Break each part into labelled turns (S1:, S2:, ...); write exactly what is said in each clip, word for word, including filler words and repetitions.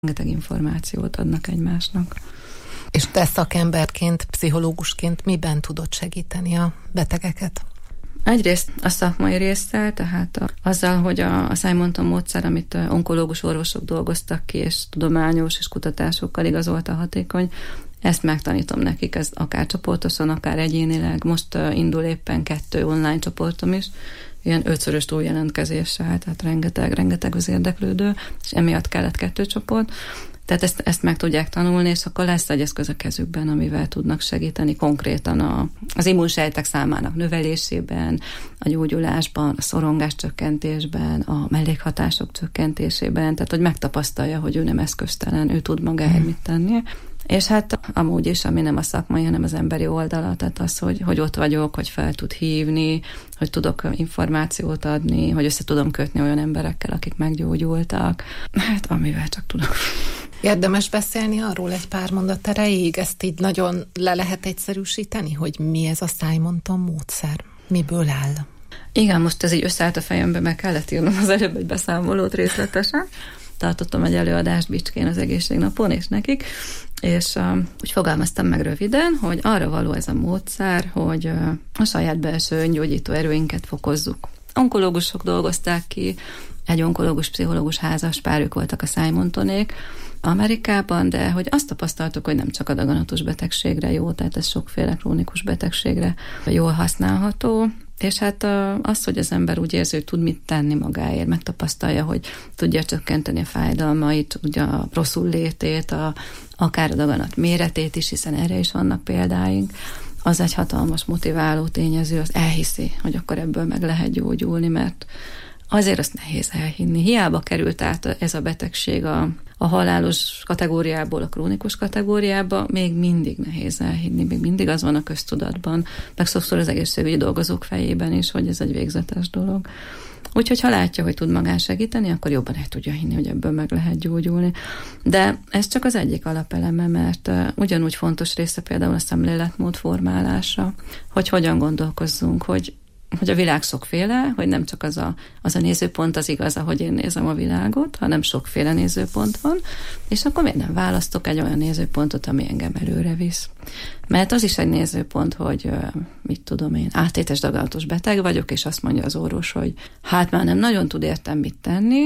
S1: rengeteg információt adnak egymásnak.
S2: És te szakemberként, pszichológusként miben tudod segíteni a betegeket?
S1: Egyrészt a szakmai résszel, tehát a, azzal, hogy a, a Simonton módszer, amit onkológus orvosok dolgoztak ki, és tudományos és kutatásokkal igazolta hatékony, ezt megtanítom nekik, ez akár csoportosan, akár egyénileg. Most uh, indul éppen kettő online csoportom is, ilyen ötszörös túljelentkezéssel, tehát rengeteg, rengeteg az érdeklődő, és emiatt kellett kettő csoport. Tehát ezt, ezt meg tudják tanulni, és akkor lesz egy eszköz a kezükben, amivel tudnak segíteni konkrétan a, az immunsejtek számának növelésében, a gyógyulásban, a szorongás csökkentésben, a mellékhatások csökkentésében, tehát hogy megtapasztalja, hogy ő nem eszköztelen, ő tud magáért mit tenni. És hát amúgy is, ami nem a szakmai, hanem az emberi oldala, tehát az, hogy, hogy ott vagyok, hogy fel tud hívni, hogy tudok információt adni, hogy össze tudom kötni olyan emberekkel, akik meggyógyultak. Hát amivel csak tudok.
S2: Érdemes beszélni arról egy pár mondat erejéig, ezt így nagyon le lehet egyszerűsíteni, hogy mi ez a Simonton módszer, miből áll?
S1: Igen, most ez így összeállt a fejembe, meg kellett írnom az előbb egy beszámolót részletesen. Tartottam egy előadást Bicskén az egészségnapon, és nekik, és uh, úgy fogalmaztam meg röviden, hogy arra való ez a módszer, hogy uh, a saját belső öngyógyító erőinket fokozzuk. Onkológusok dolgozták ki, egy onkológus-pszichológus házas pár, ők voltak a Simontonék Amerikában, de hogy azt tapasztaltuk, hogy nem csak a daganatos betegségre jó, tehát ez sokféle krónikus betegségre jól használható, és hát az, hogy az ember úgy érzi, hogy tud mit tenni magáért, megtapasztalja, hogy tudja csökkenteni a fájdalmait, ugye a rosszul létét, a, akár a daganat méretét is, hiszen erre is vannak példáink, az egy hatalmas motiváló tényező, az elhiszi, hogy akkor ebből meg lehet gyógyulni, mert azért azt nehéz elhinni. Hiába került át ez a betegség a, a halálos kategóriából a krónikus kategóriába, még mindig nehéz elhinni, még mindig az van a köztudatban, meg sokszor az egészségügyi dolgozók fejében is, hogy ez egy végzetes dolog. Úgyhogy ha látja, hogy tud magán segíteni, akkor jobban el tudja hinni, hogy ebből meg lehet gyógyulni. De ez csak az egyik alapeleme, mert uh, ugyanúgy fontos része például a szemléletmód formálása, hogy hogyan gondolkozzunk, hogy hogy a világ sokféle, hogy nem csak az a, az a nézőpont az igaz, ahogy én nézem a világot, hanem sokféle nézőpont van, és akkor miért nem választok egy olyan nézőpontot, ami engem előre visz. Mert az is egy nézőpont, hogy mit tudom én, áttétes daganatos beteg vagyok, és azt mondja az orvos, hogy hát már nem nagyon tud értem mit tenni,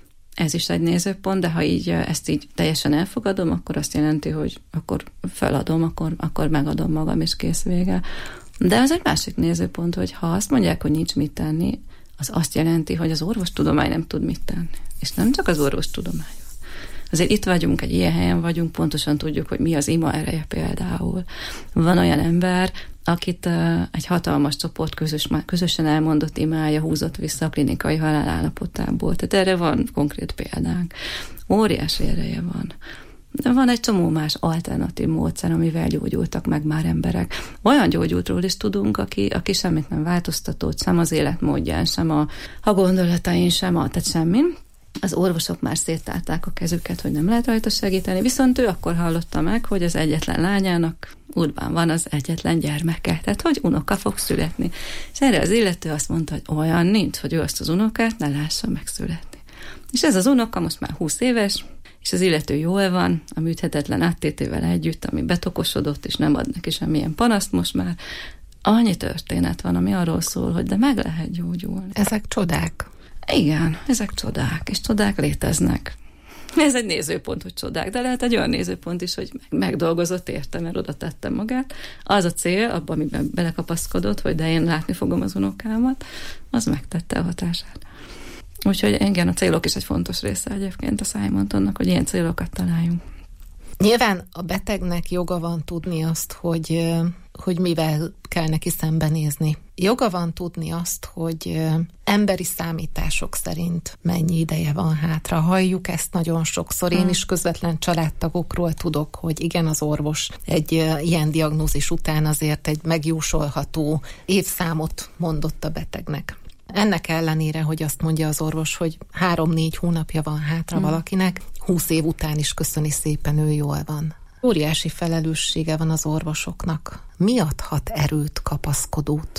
S1: ez is egy nézőpont, de ha így ezt így teljesen elfogadom, akkor azt jelenti, hogy akkor feladom, akkor, akkor megadom magam, és kész vége. De az egy másik nézőpont, hogy ha azt mondják, hogy nincs mit tenni, az azt jelenti, hogy az orvostudomány nem tud mit tenni. És nem csak az orvostudomány. Azért itt vagyunk, egy ilyen helyen vagyunk, pontosan tudjuk, hogy mi az ima ereje például. Van olyan ember, akit uh, egy hatalmas csoport közös, közösen elmondott imája húzott vissza a klinikai halál állapotából. Tehát erre van konkrét példánk. Óriási ereje van. De van egy csomó más alternatív módszer, amivel gyógyultak meg már emberek. Olyan gyógyultról is tudunk, aki, aki semmit nem változtatott, sem az életmódján, sem a, a gondolatain, sem a, tehát semmin. Az orvosok már széttárták a kezüket, hogy nem lehet rajta segíteni, viszont ő akkor hallotta meg, hogy az egyetlen lányának útban van az egyetlen gyermeke, tehát hogy unoka fog születni. És erre az illető azt mondta, hogy olyan nincs, hogy ő azt az unokát ne lássa megszületni. És ez az unoka most már húsz éves, és az illető jól van, a műthetetlen áttétével együtt, ami betokosodott, és nem ad neki semmilyen panaszt most már. Annyi történet van, ami arról szól, hogy de meg lehet gyógyulni.
S2: Ezek csodák.
S1: Igen, ezek csodák, és csodák léteznek. Ez egy nézőpont, hogy csodák, de lehet egy olyan nézőpont is, hogy megdolgozott érte, mert oda tette magát. Az a cél, abban, amiben belekapaszkodott, hogy de én látni fogom az unokámat, az megtette a hatását. Úgyhogy igen, a célok is egy fontos része egyébként a Simontonnak, hogy ilyen célokat találjunk.
S2: Nyilván a betegnek joga van tudni azt, hogy, hogy mivel kell neki szembenézni. Joga van tudni azt, hogy emberi számítások szerint mennyi ideje van hátra. Halljuk ezt nagyon sokszor. Én is közvetlen családtagokról tudok, hogy igen, az orvos egy ilyen diagnózis után azért egy megjósolható évszámot mondott a betegnek. Ennek ellenére, hogy azt mondja az orvos, hogy három-négy hónapja van hátra hmm. valakinek, húsz év után is köszöni szépen, ő jól van. Óriási felelőssége van az orvosoknak. Mi adhat erőt, kapaszkodót?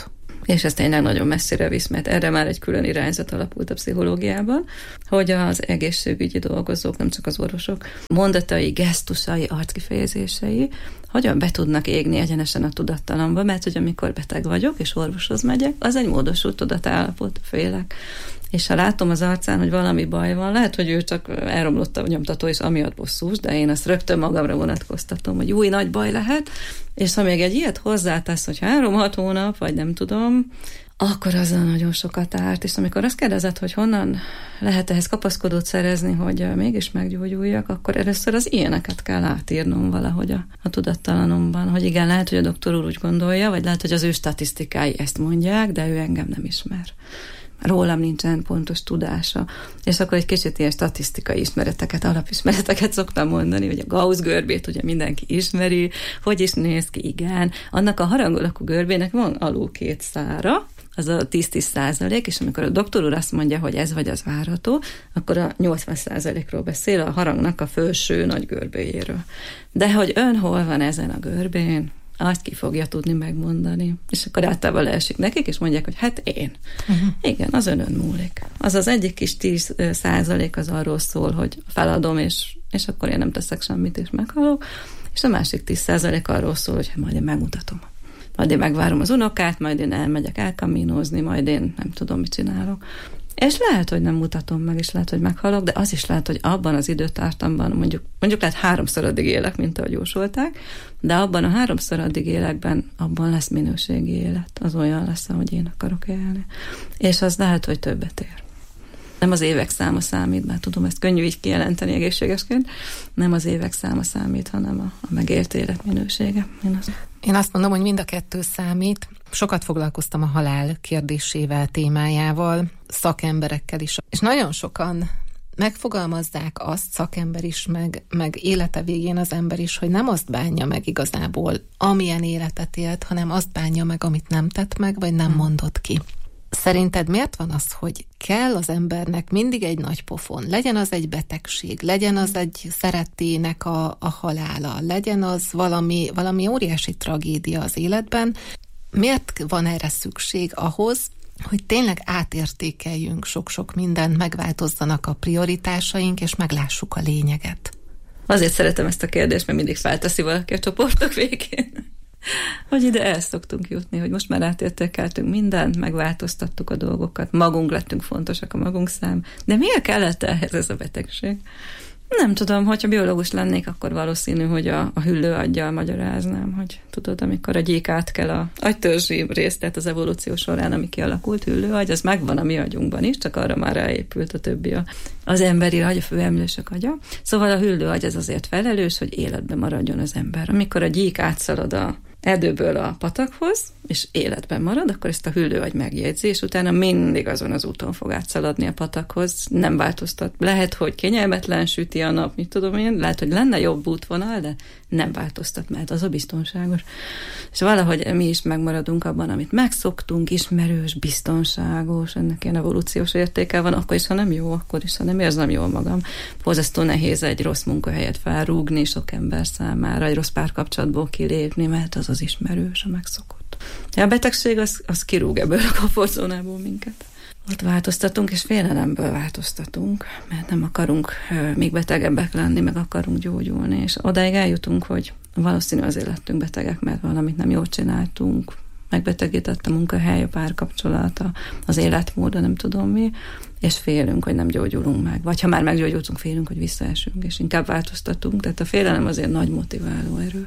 S1: és ez tényleg nagyon messzire visz, mert erre már egy külön irányzat alapult a pszichológiában, hogy az egészségügyi dolgozók, nem csak az orvosok, mondatai, gesztusai, arckifejezései hogyan be tudnak égni egyenesen a tudattalamba, mert hogy amikor beteg vagyok, és orvoshoz megyek, az egy módosult tudatállapot, félek. És ha látom az arcán, hogy valami baj van, lehet, hogy ő csak elromlott a nyomtató, és amiatt bosszús, de én azt rögtön magamra vonatkoztatom, hogy új nagy baj lehet, és ha még egy ilyet hozzátesz, hogy három-hat hónap, vagy nem tudom, akkor azzal nagyon sokat árt. És amikor azt kérdezed, hogy honnan lehet ehhez kapaszkodót szerezni, hogy mégis meggyógyuljak, akkor először az ilyeneket kell átírnom valahogy a, a tudattalanomban, hogy igen, lehet, hogy a doktor úr úgy gondolja, vagy lehet, hogy az ő statisztikái ezt mondják, de ő engem nem ismer. Rólam nincsen pontos tudása. És akkor egy kicsit ilyen statisztikai ismereteket, alapismereteket szoktam mondani, hogy a Gauss görbét ugye mindenki ismeri, hogy is néz ki, igen. Annak a harangolakú görbének van alul két szára, az a tíz-tíz százalék, és amikor a doktor úr azt mondja, hogy ez vagy az várható, akkor a nyolcvan százalékról beszél a harangnak a felső nagy görbéjéről. De hogy ön hol van ezen a görbén, azt ki fogja tudni megmondani. És akkor általában leesik nekik, és mondják, hogy hát én. Uh-huh. Igen, az önön múlik. Az az egyik kis tíz százalék az arról szól, hogy feladom, és, és akkor én nem teszek semmit, és meghalok. És a másik tíz százalék arról szól, hogy majd én megmutatom. Majd én megvárom az unokát, majd én elmegyek elkaminozni, majd én nem tudom, mit csinálok. És lehet, hogy nem mutatom meg, és lehet, hogy meghalok, de az is lehet, hogy abban az időtartamban, mondjuk, mondjuk lehet háromszor addig élek, mint ahogy jósolták, de abban a háromszor addig élekben, abban lesz minőségi élet. Az olyan lesz, ahogy én akarok élni. És az lehet, hogy többet ér. Nem az évek száma számít, bár tudom, ezt könnyű így kijelenteni egészségesként, nem az évek száma számít, hanem a, a megélt élet minősége. Én azt...
S2: Én azt mondom, hogy mind a kettő számít. Sokat foglalkoztam a halál kérdésével, témájával, szakemberekkel is. És nagyon sokan megfogalmazzák azt, szakember is, meg, meg élete végén az ember is, hogy nem azt bánja meg igazából, amilyen életet élt, hanem azt bánja meg, amit nem tett meg, vagy nem mondott ki. Szerinted miért van az, hogy kell az embernek mindig egy nagy pofon? Legyen az egy betegség, legyen az egy szerettének a, a halála, legyen az valami, valami óriási tragédia az életben. Miért van erre szükség ahhoz, hogy tényleg átértékeljünk sok-sok mindent, megváltozzanak a prioritásaink, és meglássuk a lényeget?
S1: Azért szeretem ezt a kérdést, mert mindig felteszi valaki a csoportok végén. Hogy ide el szoktunk jutni, hogy most már átértékeltünk mindent, megváltoztattuk a dolgokat, magunk lettünk fontosak a magunk szám, de miért kellett ehhez ez a betegség? Nem tudom, hogyha biológus lennék, akkor valószínű, hogy a, a hüllőaggyal magyaráznám, hogy tudod, amikor a gyék átkel a agytörzsi részt, tehát az evolúció során, ami kialakult hüllőagy, az megvan a mi agyunkban is, csak arra már ráépült a többi a, az emberi agy, a főemlősök agya. Szóval a hüllőagy az azért felelős, hogy életben maradjon az ember. Amikor a gyék átszalad a erdőből a patakhoz, és életben marad, akkor ezt a hüllőagy megjegyzi, és utána mindig azon az úton fog átszaladni a patakhoz, nem változtat. Lehet, hogy kényelmetlen süti a nap, mit tudom én, lehet, hogy lenne jobb útvonal, de nem változtat, mert az a biztonságos. És valahogy mi is megmaradunk abban, amit megszoktunk, ismerős, biztonságos, ennek ilyen evolúciós értéke van, akkor is, ha nem jó, akkor is, ha nem érzem jól magam. Borzasztó nehéz egy rossz munkahelyet felrúgni sok ember számára, egy rossz párkapcsolatból kilépni, mert az az ismerős, a megszokott. A betegség az, az kirúg ebből a komfortzónából minket. Ott változtatunk, és félelemből változtatunk, mert nem akarunk még betegebbek lenni, meg akarunk gyógyulni, és odáig eljutunk, hogy valószínű azért lettünk betegek, mert valamit nem jól csináltunk, megbetegített a munkahely, a párkapcsolata, az életmód, nem tudom mi, és félünk, hogy nem gyógyulunk meg. Vagy ha már meggyógyultunk, félünk, hogy visszaesünk, és inkább változtatunk. Tehát a félelem azért nagy motiváló erő.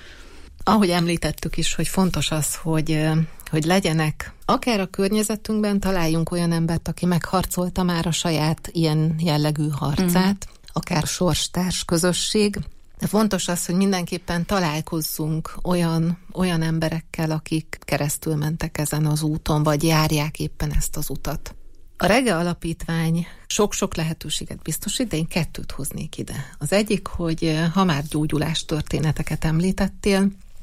S2: Ahogy említettük is, hogy fontos az, hogy, hogy legyenek, akár a környezetünkben találjunk olyan embert, aki megharcolta már a saját ilyen jellegű harcát, mm. akár sorstárs közösség. De fontos az, hogy mindenképpen találkozzunk olyan, olyan emberekkel, akik keresztül mentek ezen az úton, vagy járják éppen ezt az utat. A Rege Alapítvány sok-sok lehetőséget biztosít, de én kettőt hoznék ide. Az egyik, hogy ha már gyógyulás történeteket említettél,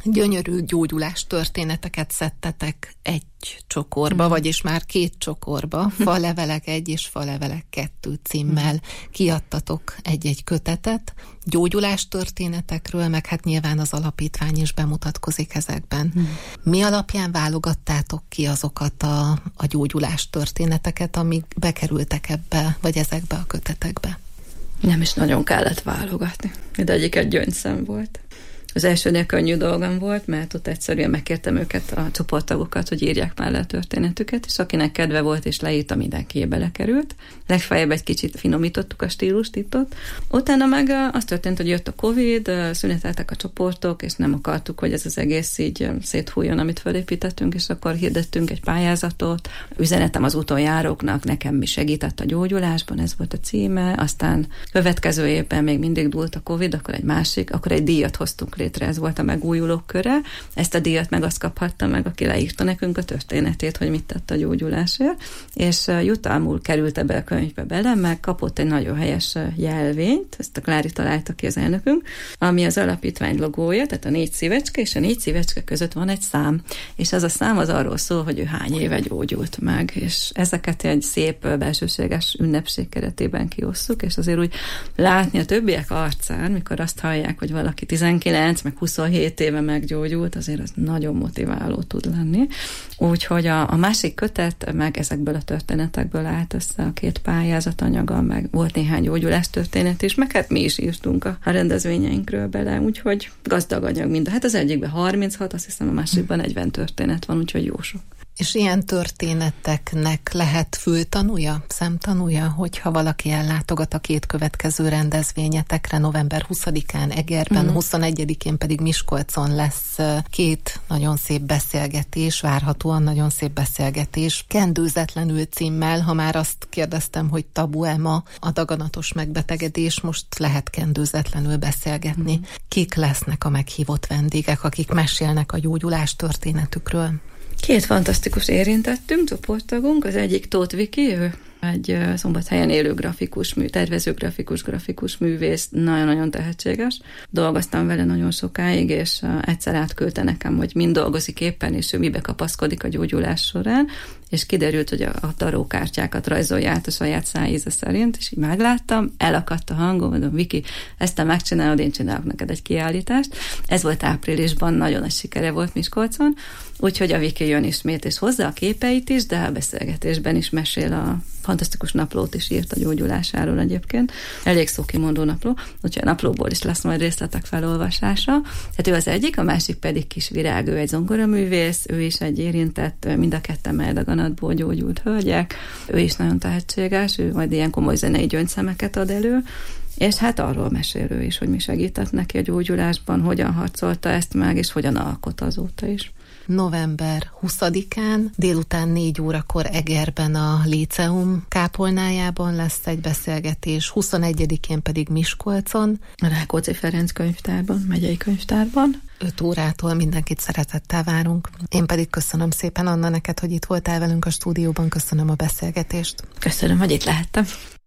S2: gyönyörű gyógyulás történeteket szedtetek egy csokorba, mm. vagyis már két csokorba, Falevelek egy és Falevelek kettő címmel kiadtatok egy-egy kötetet, gyógyulás történetekről, meg hát nyilván az alapítvány is bemutatkozik ezekben. Mm. Mi alapján válogattátok ki azokat a, a gyógyulás történeteket, amik bekerültek ebbe, vagy ezekbe a kötetekbe?
S1: Nem is nagyon kellett válogatni. Mindegyik egy gyöngyszem volt. Az elsőnél könnyű dolgom volt, mert ott egyszerűen megkértem őket, a csoporttagokat, hogy írják már le a történetüket, és akinek kedve volt és leírta, mindenki belekerült. Legfeljebb egy kicsit finomítottuk a stílust itt ott. Utána meg az történt, hogy jött a Covid, szüneteltek a csoportok, és nem akartuk, hogy ez az egész így széthújjon, amit felépítettünk, és akkor hirdettünk egy pályázatot. Üzenetem az útonjáróknak, nekem mi segített a gyógyulásban, ez volt a címe. Aztán következő évben még mindig dúlt a Covid, akkor egy másik, akkor egy díjat hoztunk létre, ez volt a megújulók köre. Ezt a díjat meg azt kaphatta meg, aki leírta nekünk a történetét, hogy mit tett a gyógyulásért, és jutalmul került ebbe a könyvbe bele, meg kapott egy nagyon helyes jelvényt, ezt a Klári találta ki az elnökünk, ami az alapítvány logója, tehát a négy szívecske, és a négy szívecske között van egy szám, és az a szám az arról szól, hogy ő hány éve gyógyult meg, és ezeket egy szép belsőséges ünnepség keretében kiosszuk, és azért úgy látni a többiek arcán, mikor azt hallják, hogy valaki tizenkilenc meg huszonhét éve meggyógyult, azért az nagyon motiváló tud lenni. Úgyhogy a, a másik kötet meg ezekből a történetekből állt össze a két pályázatanyaga, meg volt néhány gyógyulás történet is, meg hát mi is írtunk a, a rendezvényeinkről bele, úgyhogy gazdag anyag mind. Hát az egyikben harminchat, azt hiszem a másikban negyven történet van, úgyhogy jó sok.
S2: És ilyen történeteknek lehet fültanúja, szemtanúja, hogyha valaki ellátogat a két következő rendezvényetekre, november huszadikán Egerben, mm. huszonegyedikén pedig Miskolcon lesz két nagyon szép beszélgetés, várhatóan nagyon szép beszélgetés, Kendőzetlenül címmel, ha már azt kérdeztem, hogy tabu-e ma a daganatos megbetegedés, most lehet kendőzetlenül beszélgetni. Mm. Kik lesznek a meghívott vendégek, akik mesélnek a gyógyulás történetükről?
S1: Két fantasztikus érintettünk, csoporttagunk, az egyik Tóth Viki, ő egy Szombathelyen élő grafikus, mű, tervező grafikus, grafikus művész, nagyon-nagyon tehetséges. Dolgoztam vele nagyon sokáig, és egyszer átküldte nekem, hogy mind dolgozik éppen, és ő mibe kapaszkodik a gyógyulás során, és kiderült, hogy a tarókártyákat rajzolja át a saját szájíze szerint, és így megláttam, elakadt a hangom, mondom, Viki, ezt te megcsinálod, én csinálok neked egy kiállítást. Ez volt áprilisban, nagyon nagy sikere volt Miskolcon, úgyhogy a Viki jön ismét, és hozza a képeit is, de a beszélgetésben is mesél, a fantasztikus naplót is írt a gyógyulásáról egyébként. Elég szókimondó napló, úgyhogy a naplóból is lesz majd részletek felolvasása. Tehát ő az egyik, a másik pedig Kis Virág, ő egy zongoraművész, ő is egy érintett, mind a ketten melldaganatból gyógyult hölgyek, ő is nagyon tehetséges, ő majd ilyen komoly zenei gyöngyszemeket ad elő, és hát arról mesél ő is, hogy mi segített neki a gyógyulásban, hogyan harcolta ezt meg, és hogyan alkot azóta is.
S2: november huszadikán délután négy órakor Egerben a Líceum kápolnájában lesz egy beszélgetés, huszonegyedikén pedig Miskolcon.
S1: A Rákóczi Ferenc könyvtárban, megyei könyvtárban.
S2: öt órától mindenkit szeretettel várunk. Én pedig köszönöm szépen, Anna, neked, hogy itt voltál velünk a stúdióban, köszönöm a beszélgetést.
S1: Köszönöm, hogy itt lehettem.